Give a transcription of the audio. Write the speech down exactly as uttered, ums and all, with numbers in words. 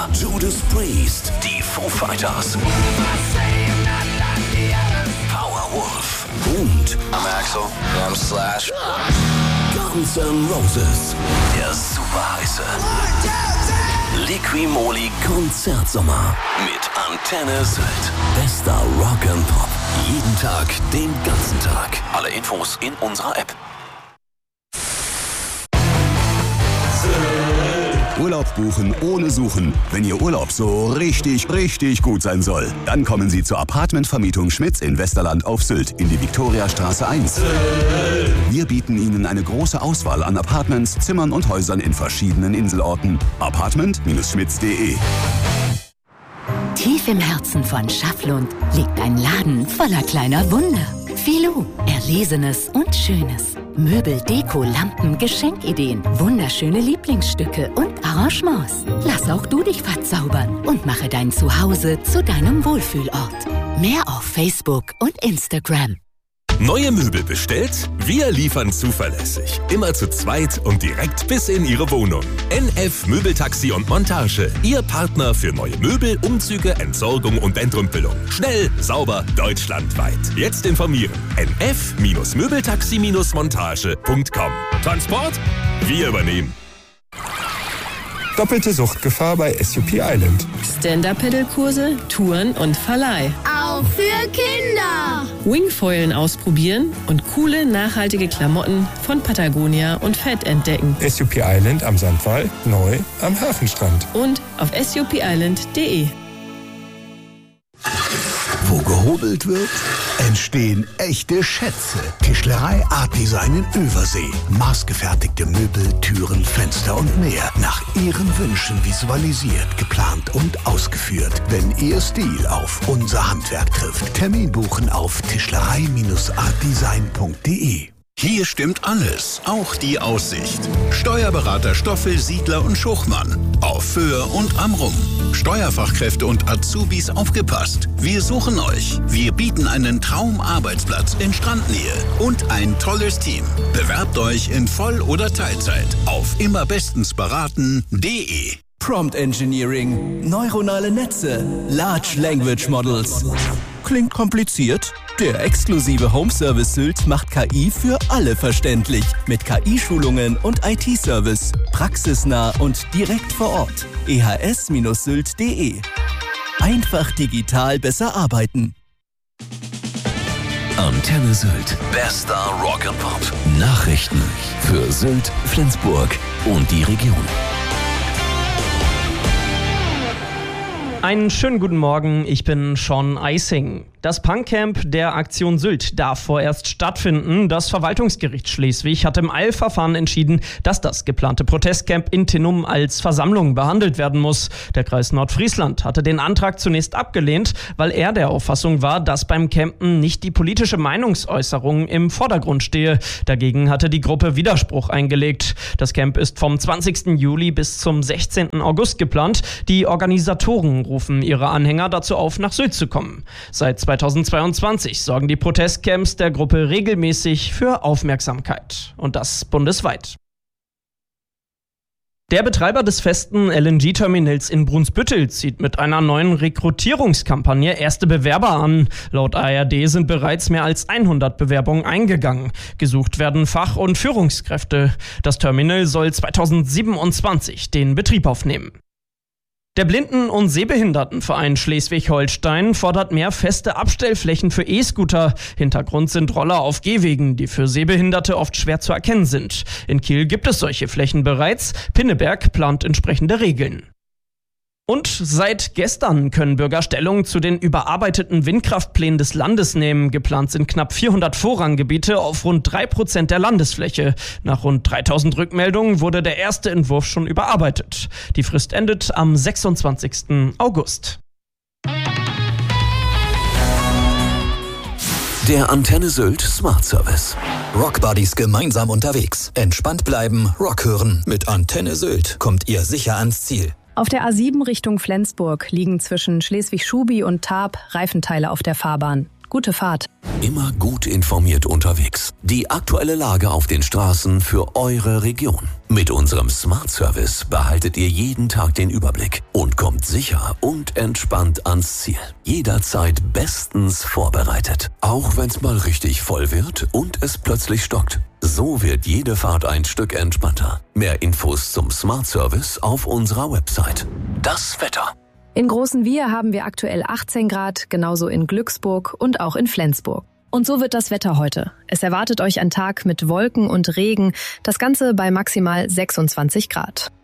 Judas Priest, die Foo Fighters, Powerwolf und I'm Axel. I'm Slash. Guns N' Roses, der super heiße Liqui-Moly Konzertsommer mit Antenne Sylt. Bester Rock'n'Pop. Jeden Tag, den ganzen Tag. Alle Infos in unserer App. Urlaub buchen ohne Suchen. Wenn Ihr Urlaub so richtig, richtig gut sein soll, dann kommen Sie zur Apartmentvermietung Schmitz in Westerland auf Sylt in die Viktoriastraße eins. Wir bieten Ihnen eine große Auswahl an Apartments, Zimmern und Häusern in verschiedenen Inselorten. apartment schmitz punkt de. Tief im Herzen von Schafflund liegt ein Laden voller kleiner Wunder. Filou, Erlesenes und Schönes. Möbel, Deko, Lampen, Geschenkideen, wunderschöne Lieblingsstücke und Arrangements. Lass auch du dich verzaubern und mache dein Zuhause zu deinem Wohlfühlort. Mehr auf Facebook und Instagram. Neue Möbel bestellt? Wir liefern zuverlässig. Immer zu zweit und direkt bis in Ihre Wohnung. N F Möbeltaxi und Montage. Ihr Partner für neue Möbel, Umzüge, Entsorgung und Entrümpelung. Schnell, sauber, deutschlandweit. Jetzt informieren. n f Möbeltaxi Montage punkt com. Transport? Wir übernehmen. Doppelte Suchtgefahr bei S U P Island. Stand-Up-Pedal-Kurse, Touren und Verleih. Auch für Kinder. Wingfoilen ausprobieren und coole, nachhaltige Klamotten von Patagonia und Fett entdecken. S U P Island am Sandwall, neu am Hafenstrand. Und auf s u p island punkt de. Wo gehobelt wird, entstehen echte Schätze. Tischlerei Art Design in Übersee. Maßgefertigte Möbel, Türen, Fenster und mehr. Nach Ihren Wünschen visualisiert, geplant und ausgeführt. Wenn Ihr Stil auf unser Handwerk trifft. Termin buchen auf tischlerei art design punkt de. Hier stimmt alles, auch die Aussicht. Steuerberater Stoffel, Siedler und Schuchmann. Auf Föhr und Amrum. Steuerfachkräfte und Azubis aufgepasst. Wir suchen euch. Wir bieten einen Traumarbeitsplatz in Strandnähe und ein tolles Team. Bewerbt euch in Voll- oder Teilzeit auf immerbestensberaten punkt de. Prompt Engineering, neuronale Netze, Large Language Models. Klingt kompliziert? Der exklusive Home Service Sylt macht K I für alle verständlich. Mit K I-Schulungen und I T-Service. Praxisnah und direkt vor Ort. e h s sylt punkt de. Einfach digital besser arbeiten. Antenne Sylt. Bester Rock'n'Pop. Nachrichten für Sylt, Flensburg und die Region. Einen schönen guten Morgen, ich bin Sean Eising. Das Punkcamp der Aktion Sylt darf vorerst stattfinden. Das Verwaltungsgericht Schleswig hat im Eilverfahren entschieden, dass das geplante Protestcamp in Tinnum als Versammlung behandelt werden muss. Der Kreis Nordfriesland hatte den Antrag zunächst abgelehnt, weil er der Auffassung war, dass beim Campen nicht die politische Meinungsäußerung im Vordergrund stehe. Dagegen hatte die Gruppe Widerspruch eingelegt. Das Camp ist vom zwanzigsten Juli bis zum sechzehnten August geplant. Die Organisatoren rufen ihre Anhänger dazu auf, nach Sylt zu kommen. Seit zweitausendzweiundzwanzig sorgen die Protestcamps der Gruppe regelmäßig für Aufmerksamkeit. Und das bundesweit. Der Betreiber des festen L N G-Terminals in Brunsbüttel zieht mit einer neuen Rekrutierungskampagne erste Bewerber an. Laut A R D sind bereits mehr als hundert Bewerbungen eingegangen. Gesucht werden Fach- und Führungskräfte. Das Terminal soll zweitausendsiebenundzwanzig den Betrieb aufnehmen. Der Blinden- und Sehbehindertenverein Schleswig-Holstein fordert mehr feste Abstellflächen für E-Scooter. Hintergrund sind Roller auf Gehwegen, die für Sehbehinderte oft schwer zu erkennen sind. In Kiel gibt es solche Flächen bereits. Pinneberg plant entsprechende Regeln. Und seit gestern können Bürger Stellung zu den überarbeiteten Windkraftplänen des Landes nehmen. Geplant sind knapp vierhundert Vorranggebiete auf rund drei Prozent der Landesfläche. Nach rund dreitausend Rückmeldungen wurde der erste Entwurf schon überarbeitet. Die Frist endet am sechsundzwanzigsten August. Der Antenne Sylt Smart Service. Rockbuddies gemeinsam unterwegs. Entspannt bleiben, Rock hören. Mit Antenne Sylt kommt ihr sicher ans Ziel. Auf der A sieben Richtung Flensburg liegen zwischen Schleswig-Schubi und Tarp Reifenteile auf der Fahrbahn. Gute Fahrt. Immer gut informiert unterwegs. Die aktuelle Lage auf den Straßen für eure Region. Mit unserem Smart Service behaltet ihr jeden Tag den Überblick und kommt sicher und entspannt ans Ziel. Jederzeit bestens vorbereitet. Auch wenn's mal richtig voll wird und es plötzlich stockt. So wird jede Fahrt ein Stück entspannter. Mehr Infos zum Smart Service auf unserer Website. Das Wetter. In Großenwihr haben wir aktuell achtzehn Grad, genauso in Glücksburg und auch in Flensburg. Und so wird das Wetter heute. Es erwartet euch ein Tag mit Wolken und Regen, das Ganze bei maximal sechsundzwanzig Grad.